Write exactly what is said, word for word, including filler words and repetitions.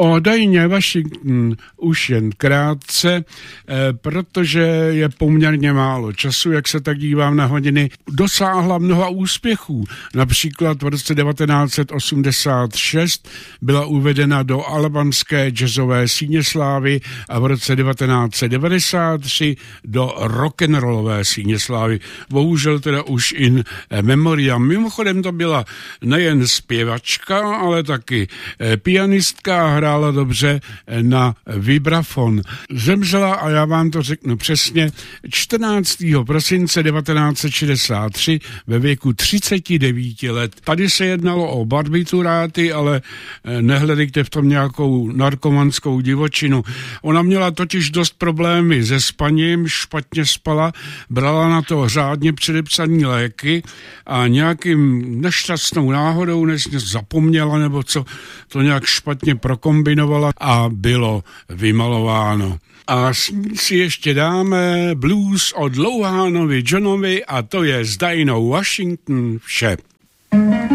O Dianě Washington už jen krátce, protože je poměrně málo času, jak se tak dívám na hodiny. Dosáhla mnoha úspěchů. Například v roce devatenáct set osmdesát šest byla uvedena do alabamské jazzové síně slávy a v roce devatenáct set devadesát tři do rock'n'rollové síně slávy. Bohužel teda už in memoriam. Mimochodem to byla nejen zpěvačka, ale taky pianistka, hrála dobře na vibrafon. Zemřela, a já vám to řeknu přesně, čtrnáctého prosince devatenáct set šedesát tři ve věku třicet devět let. Tady se jednalo o barbituráty, ale nehledejte v tom nějakou narkomanskou divočinu. Ona měla totiž dost problémy se spaním, špatně spala, brala na to řádně předepsané léky a nějakým nešťastnou náhodou, než zapomněla nebo co, to nějak špatně prokombinovala a bylo vymalováno. A si ještě dáme blues od Louhánovi Johnovi a to je s Dianou Washington vše.